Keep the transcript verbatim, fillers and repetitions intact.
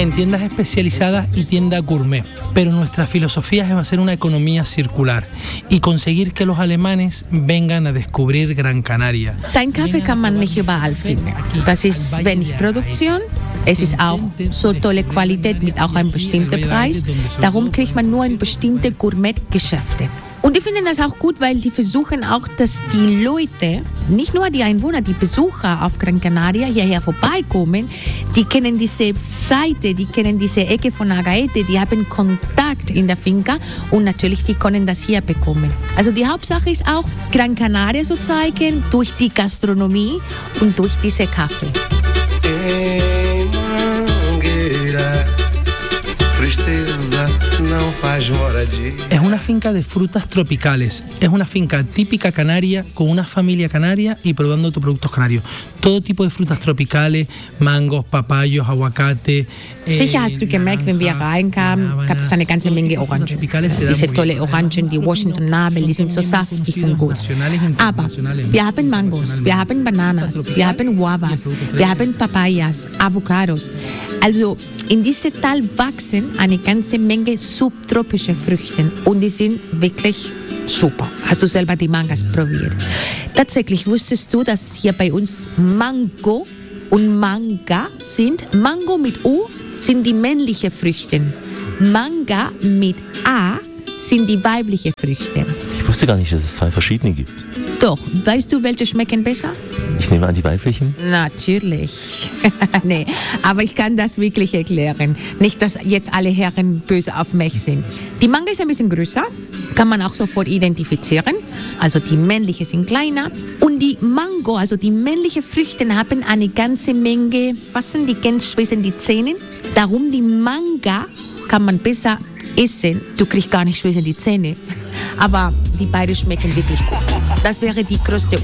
en tiendas especializadas y tiendas gourmet. Pero nuestra filosofía es hacer una economía circular y conseguir que los alemanes vengan a descubrir Gran Canaria. Sein Kaffee kann man nicht überall finden. Das ist wenig Produktion. Es ist auch so tolle Qualität mit auch einem bestimmten Preis. Darum kriegt man nur in bestimmte Gourmet-Geschäfte. Und die finden das auch gut, weil die versuchen auch, dass die Leute, nicht nur die Einwohner, die Besucher auf Gran Canaria hierher vorbeikommen, die kennen diese Seite, die kennen diese Ecke von Agaete, die haben Kontakt in der Finca und natürlich, die können das hier bekommen. Also die Hauptsache ist auch, Gran Canaria zu zeigen durch die Gastronomie und durch diese Kaffee. Es una finca de frutas tropicales, es una finca típica canaria con una familia canaria y probando tus productos canarios. Todo tipo de frutas tropicales, mangos, papayos, aguacate. Sicher hast du gemerkt, wenn wir reinkamen, gab es eine ganze Menge Orangen. Diese tolle Orangen, die Washington Nabel, die sind so saftig und gut. Aber wir haben Mangos, wir haben Bananas, wir haben Guavas, wir haben Papayas, Avocados. Also in diesem Tal wachsen eine ganze Menge subtropische Früchte und die sind wirklich super. Hast du selber die Mangas probiert? Tatsächlich wusstest du, dass hier bei uns Mango und Manga sind? Mango mit U sind die männlichen Früchte. Manga mit A sind die weiblichen Früchte. Ich wusste gar nicht, dass es zwei verschiedene gibt. Doch, weißt du, welche schmecken besser? Ich nehme an, die weiblichen? Natürlich. Nee, aber ich kann das wirklich erklären. Nicht, dass jetzt alle Herren böse auf mich sind. Die Manga ist ein bisschen größer, kann man auch sofort identifizieren. Also die männlichen sind kleiner. Und die Mango, also die männlichen Früchte, haben eine ganze Menge, was sind die ganz schweren die Zähne? Darum die Manga kann man besser essen. Du kriegst gar nicht schwer die Zähne. Aber die beiden schmecken wirklich gut. Das wäre die größte